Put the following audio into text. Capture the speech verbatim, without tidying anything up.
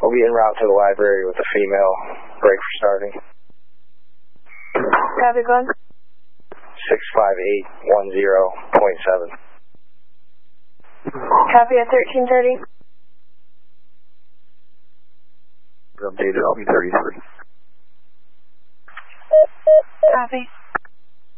We'll be en route to the library with a female. Break for starting. Copy, go on. six five eight one zero point seven. Copy at thirteen thirty. Updated, I'll be thirty-three. Copy.